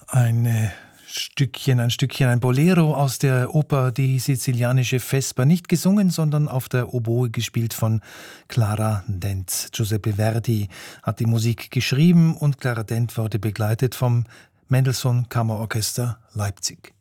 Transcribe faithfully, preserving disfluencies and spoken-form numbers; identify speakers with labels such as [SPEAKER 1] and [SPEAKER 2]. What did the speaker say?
[SPEAKER 1] Ein Stückchen, ein Stückchen, ein Bolero aus der Oper Die sizilianische Vesper. Nicht gesungen, sondern auf der Oboe gespielt von Clara Dent. Giuseppe Verdi hat die Musik geschrieben und Clara Dent wurde begleitet vom Mendelssohn Kammerorchester Leipzig.